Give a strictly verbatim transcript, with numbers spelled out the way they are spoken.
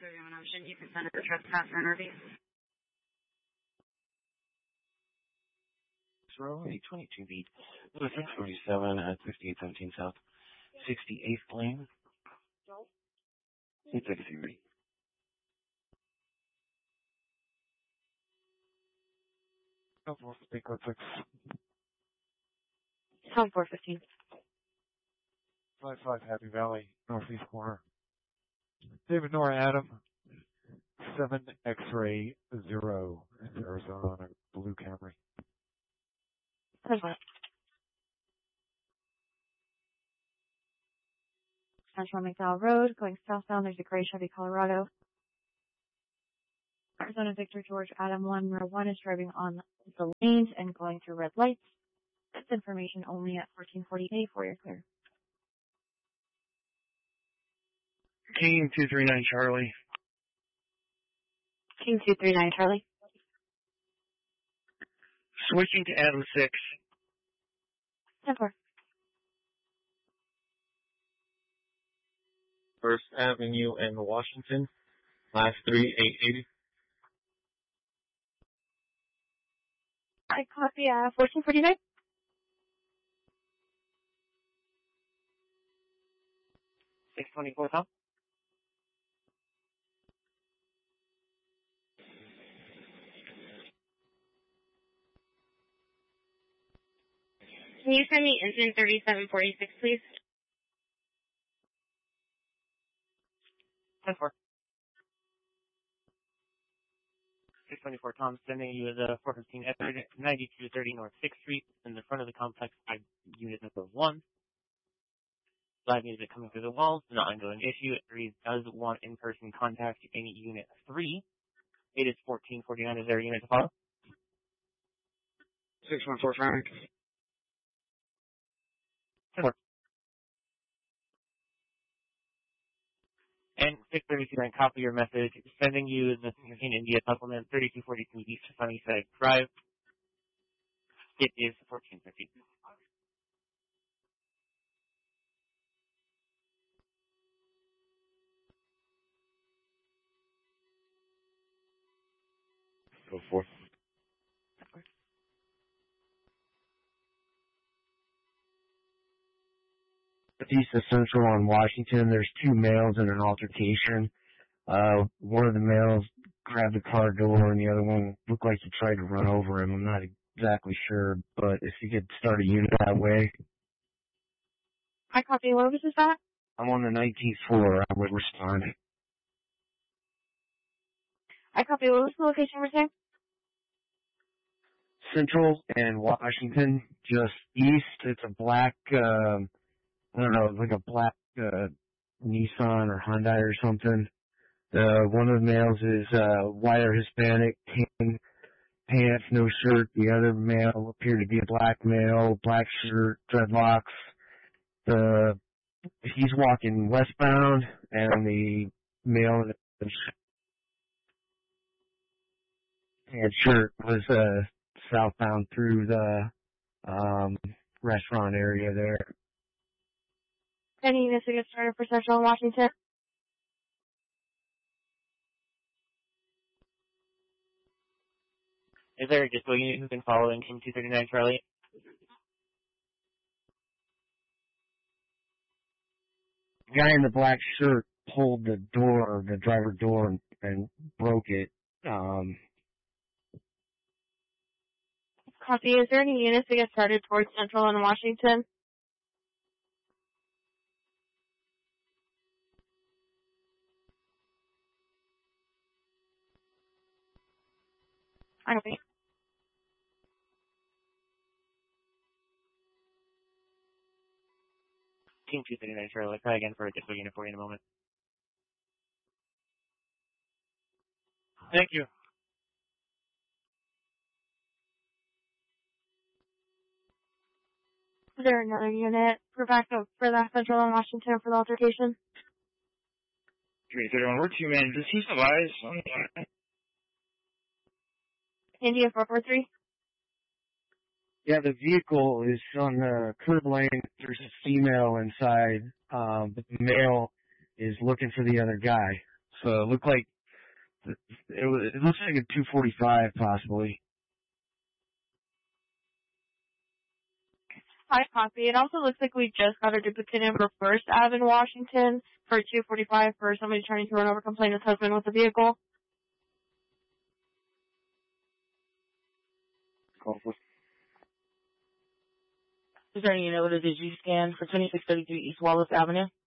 so you have an option. You can send it to trespass or interview. Row eight twenty-two beat. six forty-seven at fifty-eight seventeen South sixty-eighth Lane. It's like a theory. Oh, four, take one, six. Tom four fifteen. five five Happy Valley, northeast corner. David Nora Adam, seven X-ray zero, Arizona, on a blue Camry. Central McDowell Road, going southbound, there's a gray Chevy Colorado. Arizona Victor George Adam one, row one is driving on the lanes and going through red lights. That's information only at fourteen forty A for your clear. King two three nine Charlie. King two three nine Charlie. Switching to Adam six. ten four. First Avenue and Washington. Last three eight eighty. I copy uh, fourteen forty-nine. six twenty-four Tom. Can you send me engine thirty-seven forty-six, please? ten four. six twenty-four Tom, sending you the four fifteen F ninety-two thirty North sixth Street in the front of the complex by unit number one. Live music coming through the walls, not ongoing issue. It reads, does want in-person contact in unit three. It is fourteen forty-nine. Is there a unit to follow? six one four Frank. And six thirty-two nine, copy your message. Sending you the in India supplement, thirty-two forty-two East Sunnyside Drive. It is fourteen fifty. Go forth. East of Central on Washington, there's two males in an altercation. Uh, one of the males grabbed the car door and the other one looked like he tried to run over him. I'm not exactly sure, but if you could start a unit that way. I copy. What was this at? I'm on the nineteenth floor. I would respond. I copy. What was the location we're saying? Central and Washington, just east. It's a black, um, I don't know, like a black uh, Nissan or Hyundai or something. Uh, one of the males is uh, white or Hispanic, tan pants, no shirt. The other male appeared to be a black male, black shirt, dreadlocks. The he's walking westbound, and the male in the tan shirt was uh, southbound through the um, restaurant area there. Any units to get started for Central and Washington? Is there a dispo unit who can follow in King two thirty-nine Charlie? The guy in the black shirt pulled the door, the driver door, and, and broke it. Um, Copy. Is there any units to get started towards Central and Washington? I copy. King two thirty-nine Charlie, try again for a dispo unit for you in a moment. Thank you. Is there another unit for backup for that Central and Washington for the altercation? three thirty-one, we're two men. Does he survive? India four four three. Yeah, the vehicle is on the curb lane. There's a female inside, um, but the male is looking for the other guy. uh, looked like it, was, it looks like a two forty-five possibly. Hi, copy. It also looks like we just got a duplicate in for First Ave in Washington for two forty-five for somebody trying to run over complainant's husband with a vehicle. Is there any note of the G scan for twenty-six thirty-three East Wallace Avenue?